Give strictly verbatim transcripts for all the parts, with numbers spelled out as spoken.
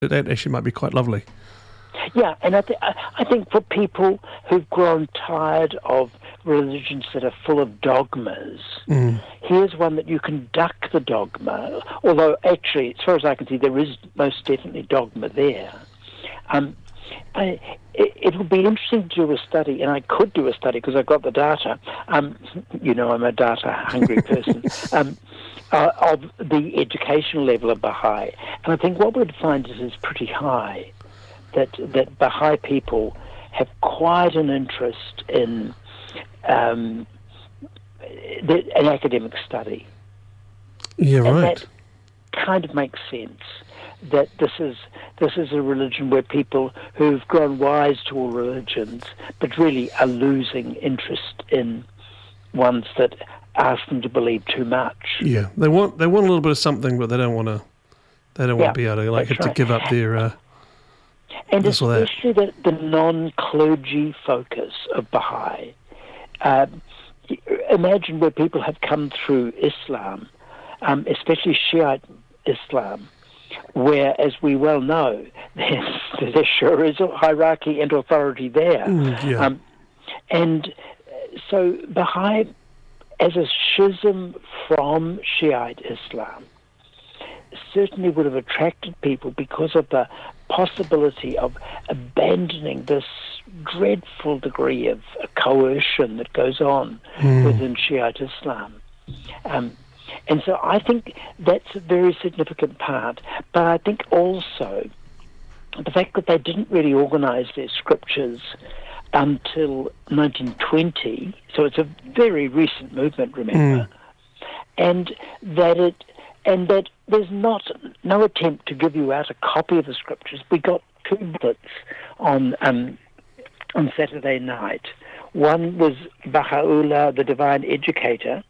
that actually might be quite lovely. Yeah, and I, th- I think for people who've grown tired of religions that are full of dogmas, mm. here's one that you can duck the dogma, although actually, as far as I can see, there is most definitely dogma there. Um, I, it, it would be interesting to do a study, and I could do a study because I've got the data. Um, you know, I'm a data-hungry person. um, uh, of the educational level of Baha'i. And I think what we'd find is it's pretty high. That that Baha'i people have quite an interest in um, the, an academic study. Yeah, and right. That kind of makes sense. That this is this is a religion where people who've grown wise to all religions, but really are losing interest in ones that ask them to believe too much. Yeah, they want they want a little bit of something, but they don't want to. They don't want yeah, to be able to like have right. to give up their. Uh, And especially the, the non-clergy focus of Baha'i. Um, imagine where people have come through Islam, um, especially Shiite Islam, where, as we well know, there's, there sure is a hierarchy and authority there. Mm, yeah. um, and so Baha'i, as a schism from Shiite Islam, certainly would have attracted people because of the possibility of abandoning this dreadful degree of coercion that goes on mm. within Shiite Islam. Um, and so I think that's a very significant part. But I think also the fact that they didn't really organise their scriptures until nineteen twenty, so it's a very recent movement, remember, mm. and that it And that there's not no attempt to give you out a copy of the scriptures. We got two booklets on um, on Saturday night. One was Baha'u'llah, the Divine Educator,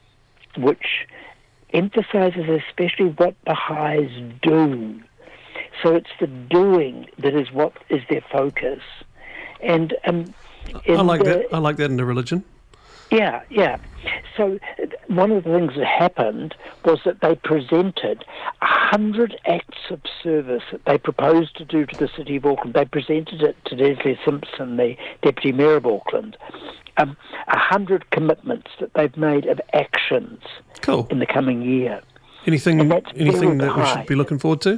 which emphasizes especially what Baha'is do. So it's the doing that is what is their focus. And um, I like the, that. I like that in the religion. Yeah, yeah. So one of the things that happened was that they presented a hundred acts of service that they proposed to do to the City of Auckland. They presented it to Leslie Simpson, the Deputy Mayor of Auckland, um, a hundred commitments that they've made of actions cool. in the coming year. Anything, anything that we should be looking forward to?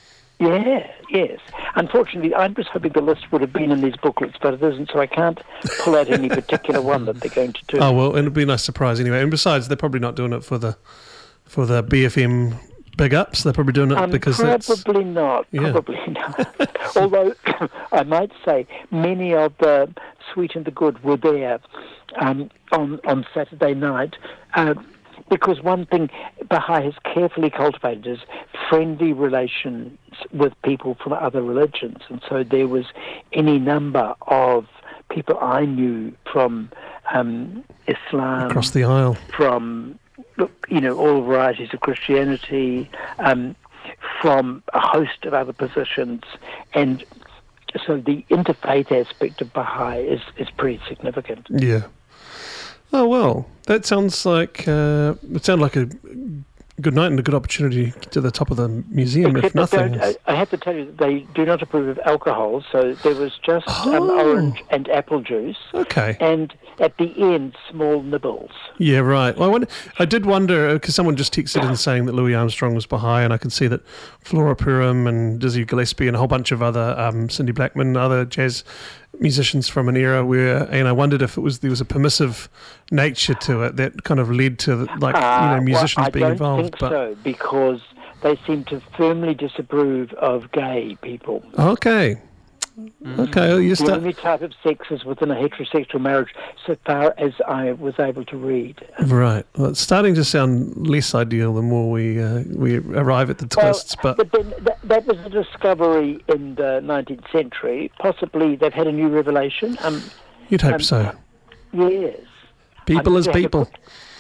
Yeah, yes. Unfortunately, I was hoping the list would have been in these booklets, but it isn't, so I can't pull out any particular one that they're going to do. Oh, well, it'll be a nice surprise anyway. And besides, they're probably not doing it for the for the B F M big ups. They're probably doing it um, because probably that's... Probably not, yeah. probably not. Although, I might say, many of the sweet and the good were there um, on, on Saturday night, uh, because one thing Baha'i has carefully cultivated is friendly relations with people from other religions. And so there was any number of people I knew from um, Islam. Across the aisle. From, you know, all varieties of Christianity, um, from a host of other positions. And so the interfaith aspect of Baha'i is, is pretty significant. Yeah. Oh, well, that sounds like uh, it sounded like a good night and a good opportunity to the top of the museum, Except if nothing. I, I have to tell you that they do not approve of alcohol, so there was just oh. um, orange and apple juice. Okay. And at the end, small nibbles. Yeah, right. Well, I, wonder, I did wonder, because someone just texted in saying that Louis Armstrong was Baha'i, and I can see that Flora Purim and Dizzy Gillespie and a whole bunch of other, um, Cindy Blackman, other jazz musicians from an era where, and I wondered if it was there was a permissive nature to it that kind of led to like uh, you know musicians well, being I don't involved. think but so, because they seem to firmly disapprove of gay people. Okay. Okay, well, you the start... only type of sex is within a heterosexual marriage, so far as I was able to read. Right. Well, it's starting to sound less ideal the more we uh, we arrive at the twists. Well, but but then that, that was a discovery in the nineteenth century. Possibly they've had a new revelation. Um, You'd hope um, so. Yes. People as people.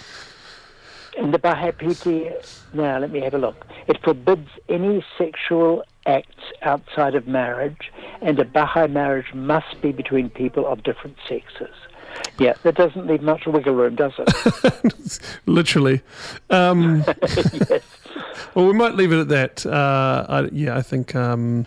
In the Baha'i Piti, now let me have a look. It forbids any sexual acts outside of marriage, and a Baha'i marriage must be between people of different sexes. Yeah, that doesn't leave much wiggle room, does it? Literally. Um, yes. Well, we might leave it at that. Uh, I, yeah, I think um,